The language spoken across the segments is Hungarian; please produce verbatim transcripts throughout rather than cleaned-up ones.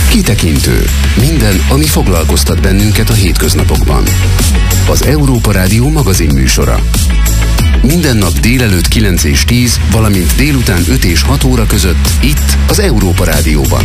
Kitekintő. Minden, ami foglalkoztat bennünket a hétköznapokban. Az Európa Rádió magazin műsora. Minden nap délelőtt kilenc és tíz, valamint délután öt és hat óra között itt az Európa Rádióban.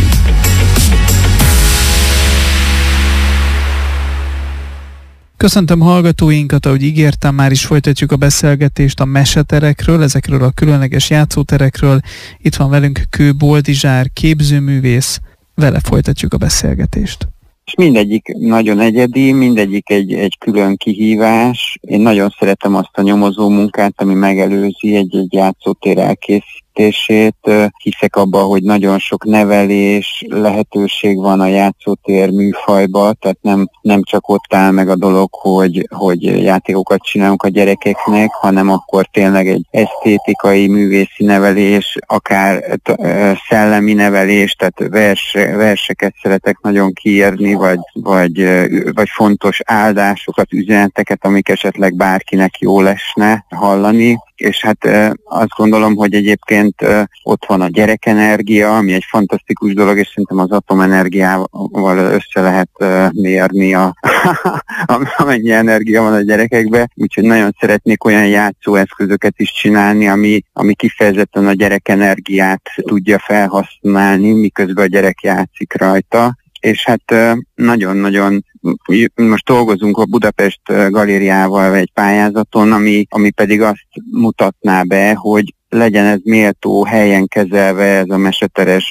Köszöntöm hallgatóinkat, ahogy ígértem, már is folytatjuk a beszélgetést a meseterekről, ezekről a különleges játszóterekről. Itt van velünk Kő Boldizsár, képzőművész, vele folytatjuk a beszélgetést. És mindegyik nagyon egyedi, mindegyik egy, egy külön kihívás. Én nagyon szeretem azt a nyomozó munkát, ami megelőzi egy-egy játszótér elkészítését. Hiszek abba, hogy nagyon sok nevelés, lehetőség van a játszótér műfajba, tehát nem, nem csak ott áll meg a dolog, hogy, hogy játékokat csinálunk a gyerekeknek, hanem akkor tényleg egy esztétikai, művészi nevelés, akár szellemi nevelés, tehát vers, verseket szeretek nagyon kiírni, Vagy, vagy, vagy fontos áldásokat, üzeneteket, amik esetleg bárkinek jól esne hallani. És hát azt gondolom, hogy egyébként ott van a gyerekenergia, ami egy fantasztikus dolog, és szerintem az atomenergiával össze lehet mérni, a, amennyi energia van a gyerekekben. Úgyhogy nagyon szeretnék olyan játszóeszközöket is csinálni, ami, ami kifejezetten a gyerekenergiát tudja felhasználni, miközben a gyerek játszik rajta. És hát nagyon-nagyon, most dolgozunk a Budapest Galériával egy pályázaton, ami, ami pedig azt mutatná be, hogy legyen ez méltó helyen kezelve ez a meseteres